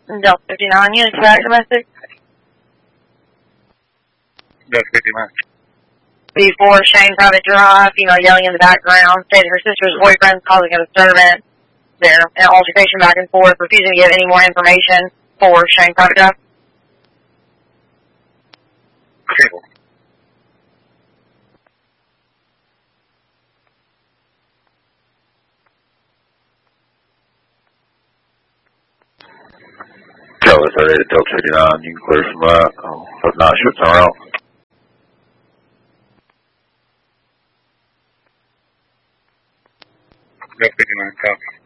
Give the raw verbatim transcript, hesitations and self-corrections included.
Delta fifty-nine, units back domestic. Delta fifty-nine. B four, Shane Private Drive, female yelling in the background, stated her sister's boyfriend causing a disturbance. There, an altercation back and forth, refusing to give any more information for Shane Private Drive. Cable. Charlie thirty-eight, Delta fifty-nine, you can clear from that. I'll have night shifts on route. Delta fifty-nine, copy.